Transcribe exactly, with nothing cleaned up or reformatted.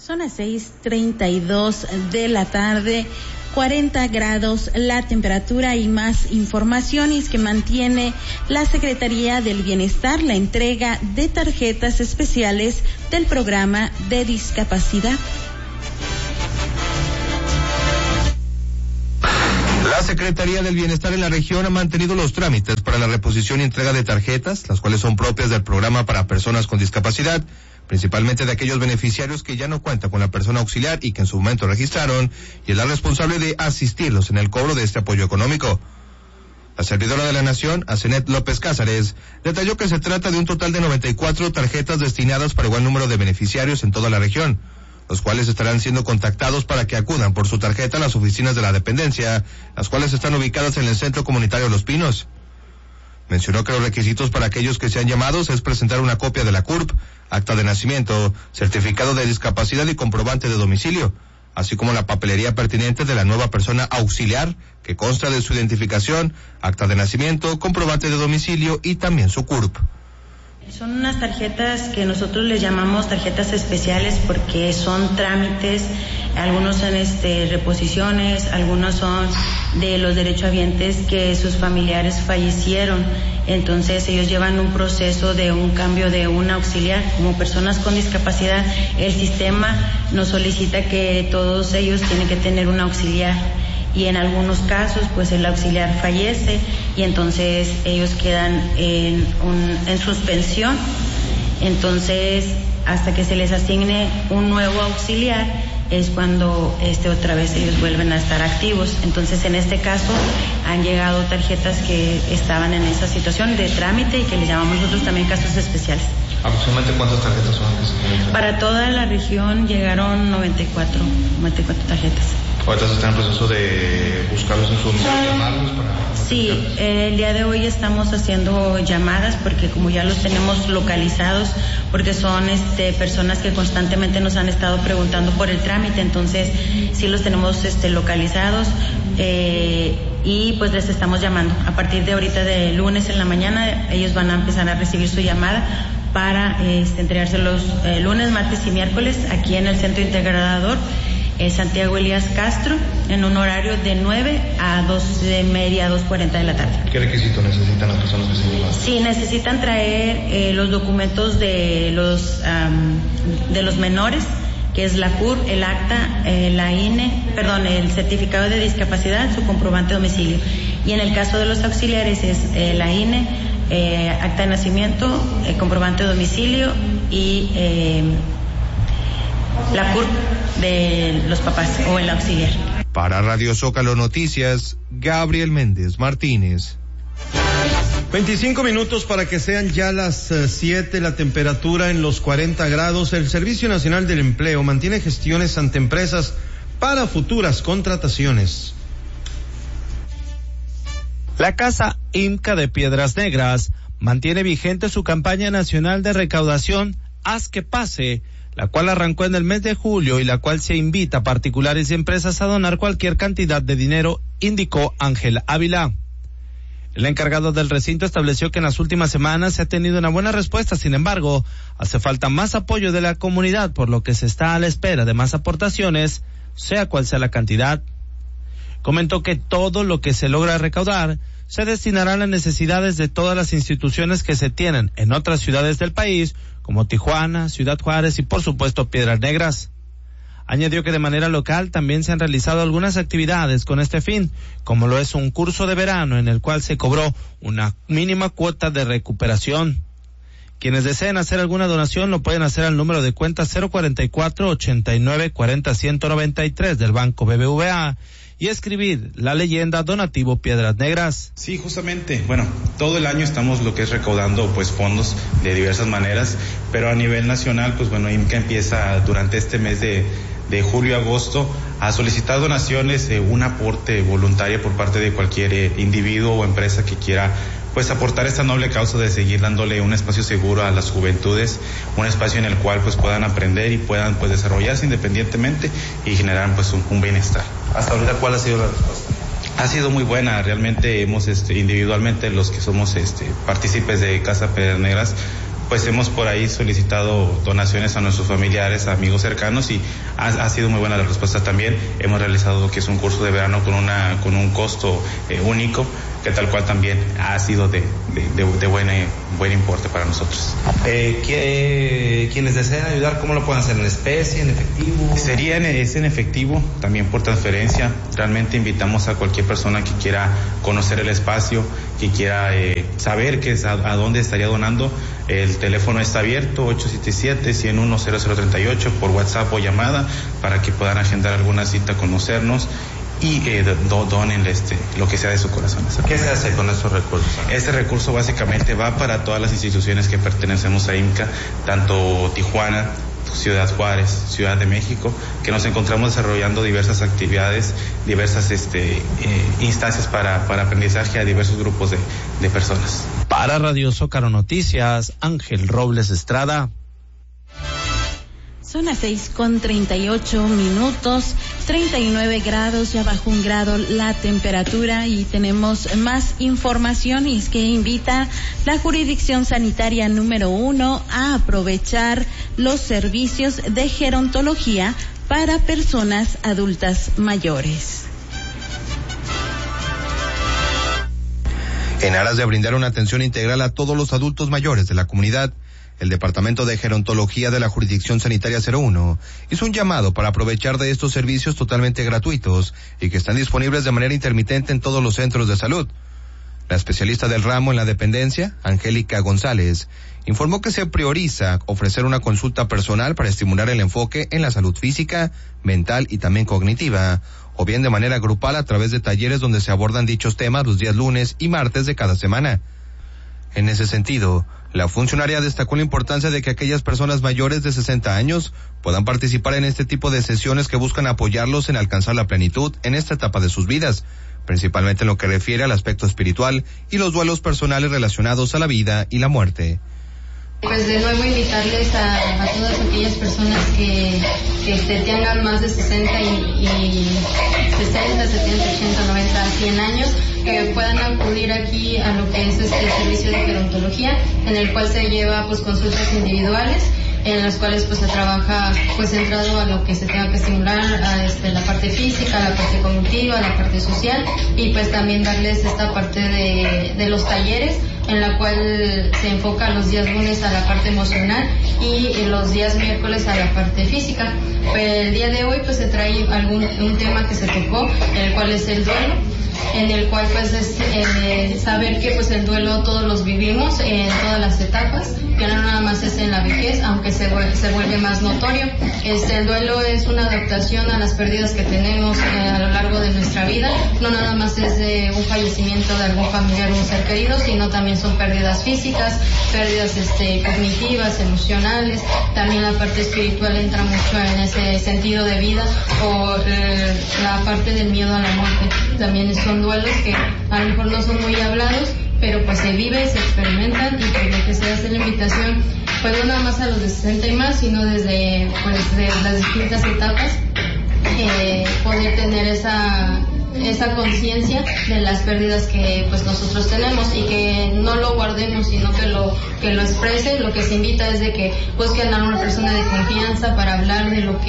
Son las seis treinta y dos de la tarde, cuarenta grados la temperatura y más información es que mantiene la Secretaría del Bienestar la entrega de tarjetas especiales del programa de discapacidad. La Secretaría del Bienestar en la región ha mantenido los trámites para la reposición y entrega de tarjetas, las cuales son propias del programa para personas con discapacidad, principalmente de aquellos beneficiarios que ya no cuentan con la persona auxiliar y que en su momento registraron, y es la responsable de asistirlos en el cobro de este apoyo económico. La servidora de la Nación, Asenet López Cázares, detalló que se trata de un total de noventa y cuatro tarjetas destinadas para igual número de beneficiarios en toda la región, los cuales estarán siendo contactados para que acudan por su tarjeta a las oficinas de la dependencia, las cuales están ubicadas en el Centro Comunitario Los Pinos. Mencionó que los requisitos para aquellos que sean llamados es presentar una copia de la C U R P, acta de nacimiento, certificado de discapacidad y comprobante de domicilio, así como la papelería pertinente de la nueva persona auxiliar, que consta de su identificación, acta de nacimiento, comprobante de domicilio y también su C U R P. Son unas tarjetas que nosotros les llamamos tarjetas especiales porque son trámites, algunos son este, reposiciones, algunos son de los derechohabientes que sus familiares fallecieron, entonces ellos llevan un proceso de un cambio de un auxiliar. Como personas con discapacidad, el sistema nos solicita que todos ellos tienen que tener un auxiliar. Y en algunos casos, pues el auxiliar fallece y entonces ellos quedan en, un, en suspensión. Entonces, hasta que se les asigne un nuevo auxiliar, es cuando este otra vez ellos vuelven a estar activos. Entonces, en este caso, han llegado tarjetas que estaban en esa situación de trámite y que le llamamos nosotros también casos especiales. ¿Aproximadamente cuántas tarjetas son? Para toda la región llegaron noventa y cuatro tarjetas. ¿Ahorita está en proceso de buscarlos en su domicilio, llamarlos para...? Sí, eh, el día de hoy estamos haciendo llamadas porque como ya los tenemos localizados, porque son este, personas que constantemente nos han estado preguntando por el trámite, entonces sí los tenemos este, localizados eh, y pues les estamos llamando. A partir de ahorita de lunes en la mañana ellos van a empezar a recibir su llamada para este, entregárselos eh, lunes, martes y miércoles aquí en el Centro Integrador Eh, Santiago Elías Castro, en un horario de nueve a dos y media, dos cuarenta de la tarde. ¿Qué requisitos necesitan las personas que se llevan? Sí, necesitan traer eh, los documentos de los um, de los menores, que es la C U R P, el acta, eh, la I N E, perdón, el certificado de discapacidad, su comprobante de domicilio. Y en el caso de los auxiliares es eh, la I N E, eh, acta de nacimiento, eh, comprobante de domicilio y eh, la C U R P de los papás o el auxiliar. Para Radio Zócalo Noticias, Gabriel Méndez Martínez. veinticinco minutos para que sean ya las siete, la temperatura en los cuarenta grados. El Servicio Nacional del Empleo mantiene gestiones ante empresas para futuras contrataciones. La Casa IMCA de Piedras Negras mantiene vigente su campaña nacional de recaudación Haz que Pase, la cual arrancó en el mes de julio y la cual se invita a particulares y empresas a donar cualquier cantidad de dinero, indicó Ángel Ávila. El encargado del recinto estableció que en las últimas semanas se ha tenido una buena respuesta, sin embargo, hace falta más apoyo de la comunidad, por lo que se está a la espera de más aportaciones, sea cual sea la cantidad. Comentó que todo lo que se logra recaudar se destinará a las necesidades de todas las instituciones que se tienen en otras ciudades del país, como Tijuana, Ciudad Juárez y por supuesto Piedras Negras. Añadió que de manera local también se han realizado algunas actividades con este fin, como lo es un curso de verano en el cual se cobró una mínima cuota de recuperación. Quienes deseen hacer alguna donación lo pueden hacer al número de cuenta cero cuarenta y cuatro, ochenta y nueve, cuarenta, ciento noventa y tres del Banco B B V A y escribir la leyenda Donativo Piedras Negras. Sí, justamente, bueno, todo el año estamos lo que es recaudando pues fondos de diversas maneras, pero a nivel nacional, pues bueno, IMCA empieza durante este mes de, de julio a agosto a solicitar donaciones, eh, un aporte voluntario por parte de cualquier eh, individuo o empresa que quiera pues aportar esta noble causa de seguir dándole un espacio seguro a las juventudes, un espacio en el cual pues puedan aprender y puedan pues desarrollarse independientemente y generar pues un, un bienestar. Hasta ahorita, ¿cuál ha sido la respuesta? Ha sido muy buena, realmente hemos este, individualmente los que somos este, partícipes de Casa Piedras Negras, pues hemos por ahí solicitado donaciones a nuestros familiares, a amigos cercanos, y ha, ha sido muy buena la respuesta también. Hemos realizado lo que es un curso de verano con una con un costo eh, único, que tal cual también ha sido de, de, de, de buena, buen importe para nosotros. Eh, ¿qué, quienes desean ayudar, cómo lo pueden hacer? ¿En especie, en efectivo? Sería en, es en efectivo, también por transferencia. Realmente invitamos a cualquier persona que quiera conocer el espacio, que quiera eh, saber que es a, a dónde estaría donando. El teléfono está abierto, ocho siete siete, uno cero uno, cero cero tres ocho, por WhatsApp o llamada, para que puedan agendar alguna cita, conocernos y eh, do, donen este, lo que sea de su corazón. ¿Qué se hace con estos recursos? Este recurso básicamente va para todas las instituciones que pertenecemos a I M C A, tanto Tijuana, Ciudad Juárez, Ciudad de México, que nos encontramos desarrollando diversas actividades, diversas este, eh, instancias para, para aprendizaje a diversos grupos de, de personas. Para Radio Zócaro Noticias, Ángel Robles Estrada. Son las seis con treinta y ocho minutos, treinta y nueve grados, ya bajó un grado la temperatura, y tenemos más informaciones que invita la jurisdicción sanitaria número uno a aprovechar los servicios de gerontología para personas adultas mayores. En aras de brindar una atención integral a todos los adultos mayores de la comunidad, el Departamento de Gerontología de la Jurisdicción Sanitaria cero uno hizo un llamado para aprovechar de estos servicios totalmente gratuitos y que están disponibles de manera intermitente en todos los centros de salud. La especialista del ramo en la dependencia, Angélica González, informó que se prioriza ofrecer una consulta personal para estimular el enfoque en la salud física, mental y también cognitiva, o bien de manera grupal a través de talleres donde se abordan dichos temas los días lunes y martes de cada semana. En ese sentido, la funcionaria destacó la importancia de que aquellas personas mayores de sesenta años puedan participar en este tipo de sesiones que buscan apoyarlos en alcanzar la plenitud en esta etapa de sus vidas, principalmente en lo que refiere al aspecto espiritual y los duelos personales relacionados a la vida y la muerte. Pues de nuevo invitarles a, a todas aquellas personas que, que este, tengan más de sesenta y, y sesenta, setenta, ochenta, noventa, cien años, que puedan acudir aquí a lo que es este servicio de gerontología, en el cual se lleva pues consultas individuales, en las cuales pues se trabaja pues centrado a lo que se tenga que estimular, a este, la parte física, la parte cognitiva, la parte social, y pues también darles esta parte de, de los talleres, en la cual se enfoca los días lunes a la parte emocional y los días miércoles a la parte física. Pues el día de hoy pues se trae algún un tema que se tocó, el cual es el duelo, en el cual pues es eh, saber que pues el duelo todos los vivimos en todas las etapas, que no nada más es en la vejez, aunque se vuelve, se vuelve más notorio. Este, el duelo es una adaptación a las pérdidas que tenemos eh, a lo largo de nuestra vida, no nada más es de un fallecimiento de algún familiar o un ser querido, sino también son pérdidas físicas, pérdidas este, cognitivas, emocionales, también la parte espiritual entra mucho en ese sentido de vida, o eh, la parte del miedo a la muerte, también son duelos que a lo mejor no son muy hablados, pero pues se vive, se experimentan, y por lo que se hace la invitación, pues no nada más a los de sesenta y más, sino desde pues de las distintas etapas, eh, poder tener esa esa conciencia de las pérdidas que pues nosotros tenemos, y que no lo guardemos, sino que lo que lo expresen. Lo que se invita es de que busquen a una persona de confianza para hablar de lo que